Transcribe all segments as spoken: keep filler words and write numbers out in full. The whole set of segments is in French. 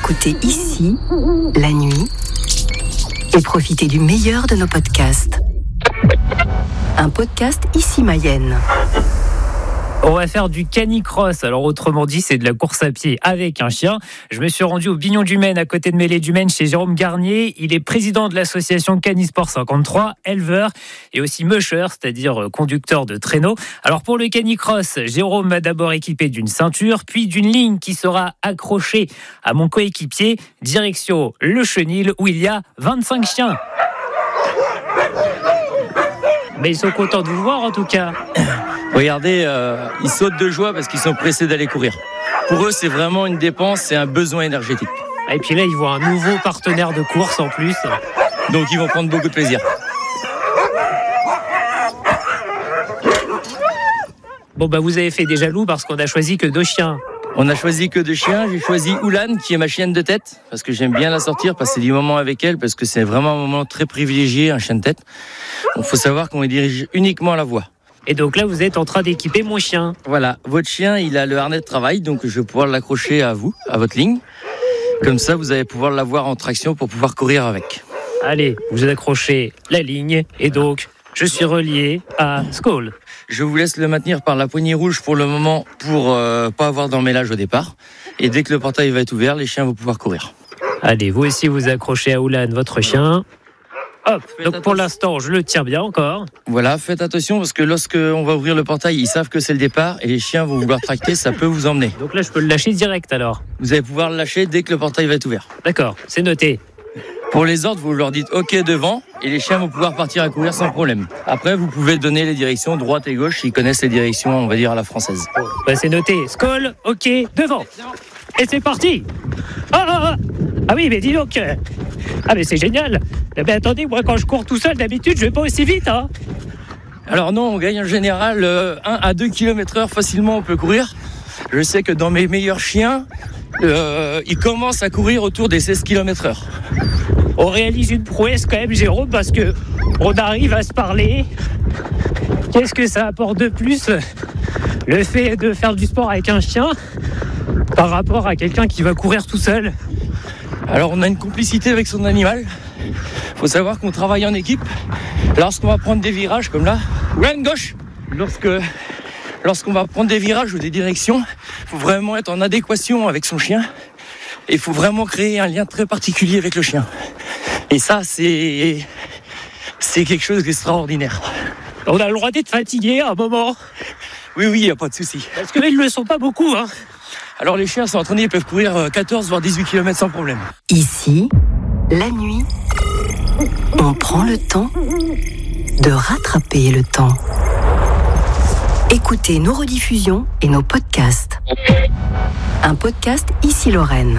Écoutez ici, la nuit, et profitez du meilleur de nos podcasts. Un podcast Ici Mayenne. On va faire du canicross, alors autrement dit c'est de la course à pied avec un chien. Je me suis rendu au Bignon du Maine, à côté de Mêlée du Maine, chez Jérôme Garnier. Il est président de l'association Canisport cinquante-trois, éleveur et aussi musher, c'est-à-dire conducteur de traîneau. Alors pour le canicross, Jérôme m'a d'abord équipé d'une ceinture, puis d'une ligne qui sera accrochée à mon coéquipier, direction le chenil où il y a vingt-cinq chiens. Mais ils sont contents de vous voir en tout cas. Regardez, euh, ils sautent de joie parce qu'ils sont pressés d'aller courir. Pour eux, c'est vraiment une dépense, c'est un besoin énergétique. Et puis là, ils voient un nouveau partenaire de course en plus. Donc ils vont prendre beaucoup de plaisir. Bon bah vous avez fait des jaloux parce qu'on a choisi que deux chiens. On a choisi que deux chiens. J'ai choisi Oulane, qui est ma chienne de tête, parce que j'aime bien la sortir, passer du moment avec elle, parce que c'est vraiment un moment très privilégié, un chien de tête. Il faut savoir qu'on les dirige uniquement à la voie. Et donc là, vous êtes en train d'équiper mon chien. Voilà, votre chien, il a le harnais de travail, donc je vais pouvoir l'accrocher à vous, à votre ligne. Comme ça, vous allez pouvoir l'avoir en traction pour pouvoir courir avec. Allez, vous accrochez la ligne, et donc, je suis relié à Skoll. Je vous laisse le maintenir par la poignée rouge pour le moment, pour euh, pas avoir d'emmêlage au départ. Et dès que le portail va être ouvert, les chiens vont pouvoir courir. Allez, vous aussi, vous accrochez à Oulane votre chien. Hop, faites donc pour l'instant, je le tiens bien encore. Voilà, faites attention parce que lorsque on va ouvrir le portail, ils savent que c'est le départ et les chiens vont vouloir tracter, ça peut vous emmener. Donc là, je peux le lâcher direct alors. Vous allez pouvoir le lâcher dès que le portail va être ouvert. D'accord, c'est noté. Pour les ordres, vous leur dites OK devant et les chiens vont pouvoir partir à courir sans problème. Après, vous pouvez donner les directions droite et gauche, ils connaissent les directions, on va dire, à la française. Bon, bah c'est noté. Skoll, OK, devant. Et c'est parti. Ah, ah, ah. Ah oui, mais dis donc. euh, Ah mais c'est génial. Eh ben attendez, moi quand je cours tout seul, d'habitude, je vais pas aussi vite, hein. Alors non, on gagne en général euh, un à deux kilomètres heure facilement, on peut courir. Je sais que dans mes meilleurs chiens, euh, ils commencent à courir autour des seize kilomètres heure. On réalise une prouesse quand même, Jérôme, parce que on arrive à se parler. Qu'est-ce que ça apporte de plus, le fait de faire du sport avec un chien par rapport à quelqu'un qui va courir tout seul? Alors on a une complicité avec son animal. Faut savoir qu'on travaille en équipe. Lorsqu'on va prendre des virages comme là, Oulane gauche. Lorsque lorsqu'on va prendre des virages ou des directions, faut vraiment être en adéquation avec son chien. Et il faut vraiment créer un lien très particulier avec le chien. Et ça, c'est c'est quelque chose d'extraordinaire. On a le droit d'être fatigué à un moment. Oui, oui, il n'y a pas de souci. Parce que là, ils ne le sont pas beaucoup, hein. Alors les chiens sont entraînés, ils peuvent courir quatorze voire dix-huit kilomètres sans problème. Ici, la nuit, on prend le temps de rattraper le temps. Écoutez nos rediffusions et nos podcasts. Un podcast Ici Lorraine.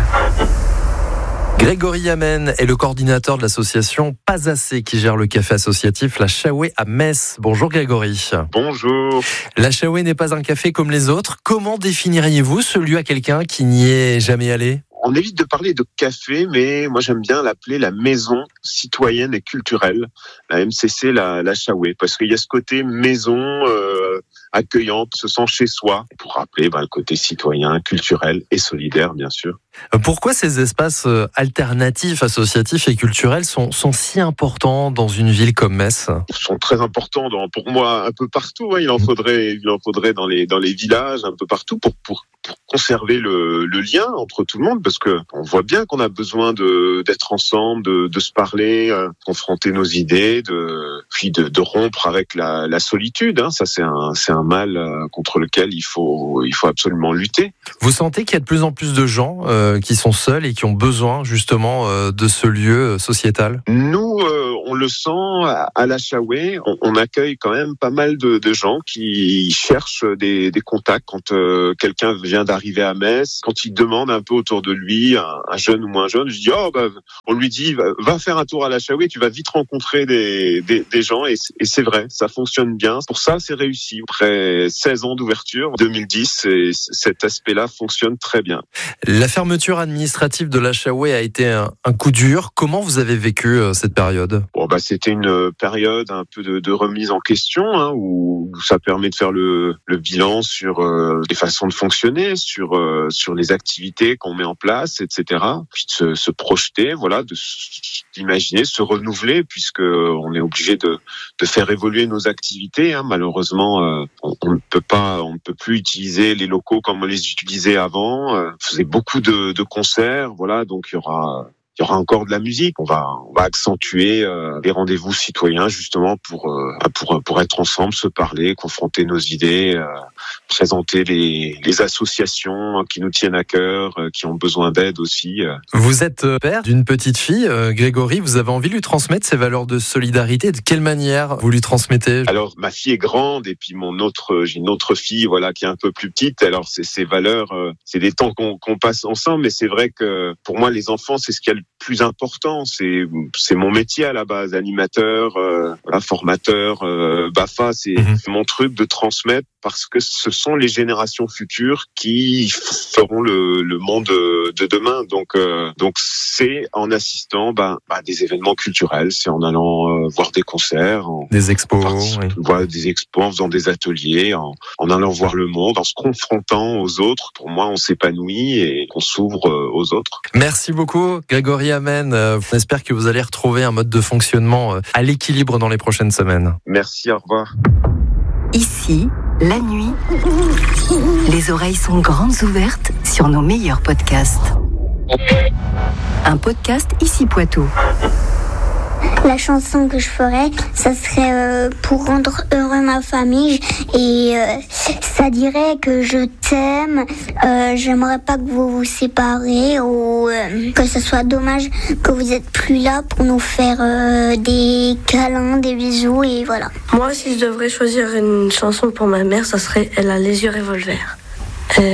Grégory Yamen est le coordinateur de l'association Pas Assez qui gère le café associatif La Chaouée à Metz. Bonjour Grégory. Bonjour. La Chaouée n'est pas un café comme les autres. Comment définiriez-vous ce lieu à quelqu'un qui n'y est jamais allé ? On évite de parler de café, mais moi j'aime bien l'appeler la maison citoyenne et culturelle, la M C C, la, la Chaouée, parce qu'il y a ce côté maison euh, accueillante, se sent chez soi, pour rappeler ben, le côté citoyen, culturel et solidaire, bien sûr. Pourquoi ces espaces alternatifs, associatifs et culturels sont, sont si importants dans une ville comme Metz ? Ils sont très importants dans, pour moi un peu partout. Hein. Il en faudrait, il en faudrait dans les dans les villages, un peu partout, pour pour, pour conserver le, le lien entre tout le monde, parce que on voit bien qu'on a besoin de d'être ensemble, de, de se parler, euh, confronter nos idées, de puis de, de rompre avec la, la solitude. Hein. Ça c'est un c'est un mal euh, contre lequel il faut il faut absolument lutter. Vous sentez qu'il y a de plus en plus de gens euh, qui sont seuls et qui ont besoin justement euh, de ce lieu sociétal ? Nous, euh, on le sent à, à la Chaouée, on, on accueille quand même pas mal de, de gens qui cherchent des, des contacts quand euh, quelqu'un vient d'arriver à Metz, quand il demande un peu autour de lui, un, un jeune ou moins jeune, je dis oh bah, on lui dit va, va faire un tour à la Chaouée, tu vas vite rencontrer des, des, des gens et, et c'est vrai, ça fonctionne bien. Pour ça, c'est réussi. Après seize ans d'ouverture, deux mille dix, et cet aspect-là fonctionne très bien. La fermeture fermeture administrative de la Chaoué a été un, un coup dur. Comment vous avez vécu euh, cette période ? Bon, bah, c'était une période un peu de, de remise en question, hein, où ça permet de faire le, le bilan sur euh, les façons de fonctionner, sur euh, sur les activités qu'on met en place, et cetera. Puis de se, se projeter, voilà, de d'imaginer, se renouveler, puisque on est obligé de de faire évoluer nos activités. Hein. Malheureusement, euh, on, on ne peut pas, on ne peut plus utiliser les locaux comme on les utilisait avant. Euh, on faisait beaucoup de, de concerts, voilà, donc il y aura. Il y aura encore de la musique. On va, on va accentuer euh, les rendez-vous citoyens justement pour, euh, pour, pour être ensemble, se parler, confronter nos idées, euh, présenter les, les associations qui nous tiennent à cœur, euh, qui ont besoin d'aide aussi. Euh. Vous êtes père d'une petite fille, euh, Grégory. Vous avez envie de lui transmettre ces valeurs de solidarité. De quelle manière vous lui transmettez ? Alors, ma fille est grande et puis mon autre, j'ai une autre fille, voilà, qui est un peu plus petite. Alors, c'est ces valeurs, euh, c'est des temps qu'on, qu'on passe ensemble. Mais c'est vrai que pour moi, les enfants, c'est ce qu'il y a le plus important, c'est c'est mon métier à la base, animateur, euh, voilà, formateur, euh, B A F A, c'est mmh. mon truc de transmettre parce que ce sont les générations futures qui feront le, le monde de demain. Donc euh, donc c'est en assistant bah, à des événements culturels, c'est en allant euh, voir des concerts, en, des expos, oui. Voilà, des expos, en faisant des ateliers, en, en allant voir le monde, en se confrontant aux autres. Pour moi, on s'épanouit et on s'ouvre aux autres. Merci beaucoup, Grégory Amen. Euh, on espère que vous allez retrouver un mode de fonctionnement euh, à l'équilibre dans les prochaines semaines. Merci, au revoir. Ici, la nuit, les oreilles sont grandes ouvertes sur nos meilleurs podcasts. Un podcast Ici Poitou. La chanson que je ferais, ça serait euh, pour rendre heureux ma famille et euh, ça dirait que je t'aime, euh, j'aimerais pas que vous vous séparez ou euh, que ce soit dommage que vous êtes plus là pour nous faire euh, des câlins, des bisous et voilà. Moi, si je devrais choisir une chanson pour ma mère, ça serait Elle a les yeux revolver. Euh,